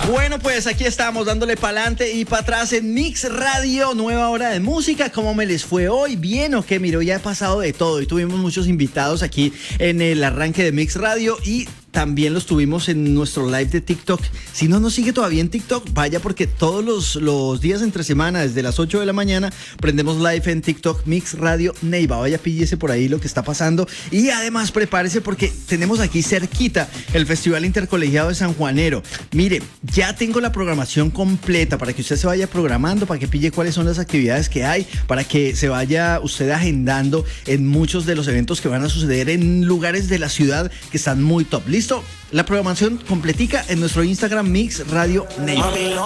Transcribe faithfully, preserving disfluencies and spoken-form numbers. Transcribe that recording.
Bueno, pues aquí estamos dándole para adelante y para atrás en Mix Radio, nueva hora de música. ¿Cómo me les fue hoy? ¿Bien o qué? Miro, ya he pasado de todo y tuvimos muchos invitados aquí en el arranque de Mix Radio y también los tuvimos en nuestro live de TikTok. Si no nos sigue todavía en TikTok, vaya, porque todos los, los días entre semana, desde las ocho de la mañana, prendemos live en TikTok Mix Radio Neiva. Vaya, píllese por ahí lo que está pasando. Y además prepárese porque tenemos aquí cerquita el Festival Intercolegiado de San Juanero. Mire, ya tengo la programación completa para que usted se vaya programando, para que pille cuáles son las actividades que hay, para que se vaya usted agendando en muchos de los eventos que van a suceder en lugares de la ciudad que están muy top. ¿Listo? La programación completica en nuestro Instagram Mix Radio Neiva.